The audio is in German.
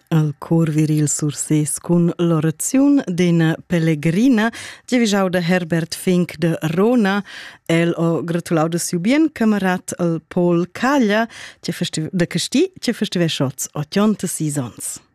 Al cor viril surses cun l'oraziun d'ena pellegrina, giavischau da Herbert Fink de Rona. El ho gratulau da siu bien camarad al Paul Caglia, da Casti, che festivè shots 86 ans.